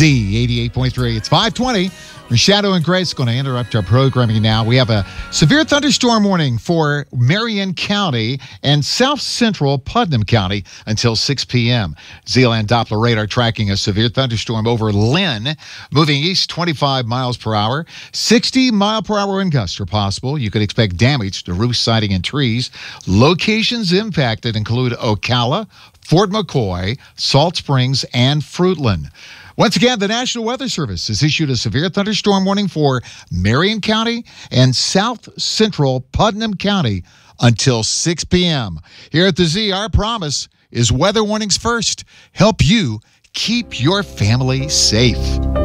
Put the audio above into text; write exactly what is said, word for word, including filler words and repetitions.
Z eighty-eight point three. It's five twenty. Shadow and Grace going to interrupt our programming now. We have a severe thunderstorm warning for Marion County and South Central Putnam County until six p.m. Z-Land Doppler radar tracking a severe thunderstorm over Lynn, moving east twenty-five miles per hour. sixty mile per hour wind gusts are possible. You could expect damage to roof siding and trees. Locations impacted include Ocala, Fort McCoy, Salt Springs, and Fruitland. Once again, the National Weather Service has issued a severe thunderstorm warning for Marion County and South Central Putnam County until six p.m. Here at the Z, our promise is weather warnings first. Help you keep your family safe.